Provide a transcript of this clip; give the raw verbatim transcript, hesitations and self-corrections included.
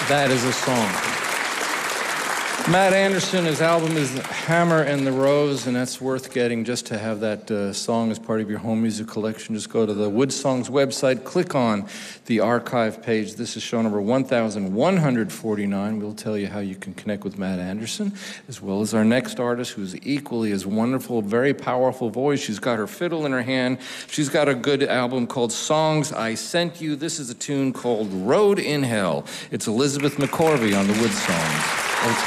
That is a song. Matt Anderson, his album is Hammer and the Rose, and that's worth getting just to have that uh, song as part of your home music collection. Just go to the Wood Songs website, click on the archive page. This is show number one thousand one hundred forty-nine. We'll tell you how you can connect with Matt Anderson, as well as our next artist, who's equally as wonderful, very powerful voice. She's got her fiddle in her hand. She's got a good album called Songs I Sent You. This is a tune called Road in Hell. It's Elizabeth McCorvey on the Wood Songs.